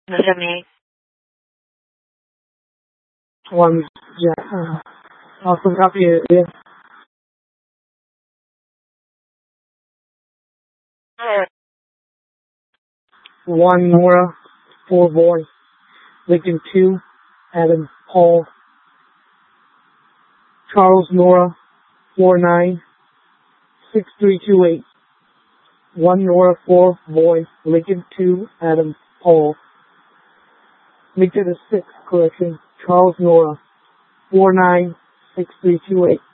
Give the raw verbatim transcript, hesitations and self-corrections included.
Malamig. One, yeah, uh, awesome copy, yeah. Uh, One, Nora, four, boy. Lincoln, two, Adam, Paul. Charles, Nora, four, nine, six, three, two, eight. One, Nora, four, boy. Lincoln, two, Adam, Paul. Lincoln is six, correction. Charles, Nora, four, nine, six, three, two, eight.